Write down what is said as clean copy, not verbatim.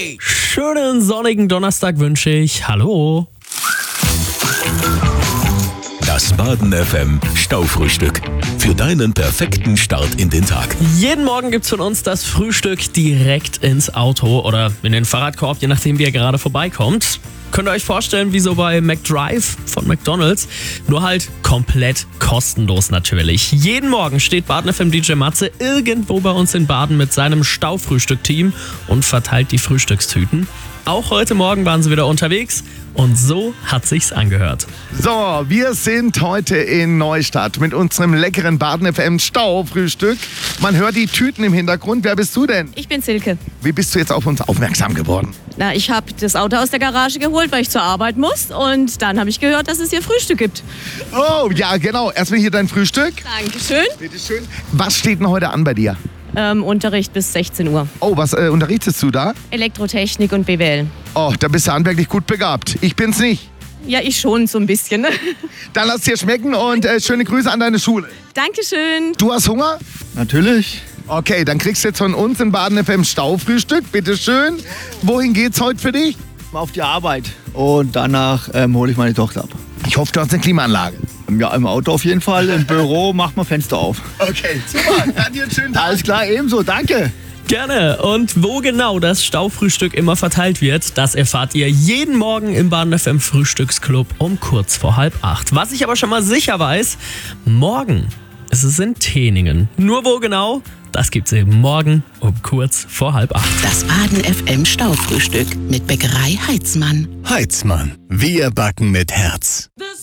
Hey! Schönen sonnigen Donnerstag wünsche ich. Hallo. Das Baden FM Staufrühstück. Für deinen perfekten Start in den Tag. Jeden Morgen gibt's von uns das Frühstück direkt ins Auto oder in den Fahrradkorb, je nachdem, wie ihr gerade vorbeikommt. Könnt ihr euch vorstellen, wie so bei McDrive von McDonald's, nur halt komplett kostenlos natürlich. Jeden Morgen steht Baden FM DJ Matze irgendwo bei uns in Baden mit seinem Staufrühstück-Team und verteilt die Frühstückstüten. Auch heute Morgen waren sie wieder unterwegs und so hat sich's angehört. So, wir sind heute in Neustadt mit unserem leckeren Baden FM Staufrühstück. Man hört die Tüten im Hintergrund. Wer bist du denn? Ich bin Silke. Wie bist du jetzt auf uns aufmerksam geworden? Na, ich habe das Auto aus der Garage geholt, weil ich zur Arbeit muss. Und dann habe ich gehört, dass es hier Frühstück gibt. Oh, ja, genau. Erstmal hier dein Frühstück. Dankeschön. Bitteschön. Was steht denn heute an bei dir? Unterricht bis 16 Uhr. Oh, was unterrichtest du da? Elektrotechnik und BWL. Oh, da bist du handwerklich gut begabt. Ich bin's nicht. Ja, ich schon so ein bisschen. Dann lass dir schmecken und schöne Grüße an deine Schule. Dankeschön. Du hast Hunger? Natürlich. Okay, dann kriegst du jetzt von uns in Baden FM Staufrühstück. Bitteschön. Wohin geht's heute für dich? Mal auf die Arbeit. Und danach hole ich meine Tochter ab. Ich hoffe, du hast eine Klimaanlage. Ja, im Auto auf jeden Fall. Im Büro macht man Fenster auf. Okay, super. Dann dir einen schönen Tag. Alles klar, ebenso. Danke. Gerne. Und wo genau das Staufrühstück immer verteilt wird, das erfahrt ihr jeden Morgen im Baden FM Frühstücksclub um kurz vor 7:30. Was ich aber schon mal sicher weiß, morgen ist es in Teningen. Nur wo genau? Das gibt's eben morgen um kurz vor 7:30. Das Baden FM Staufrühstück mit Bäckerei Heitzmann. Heitzmann. Wir backen mit Herz.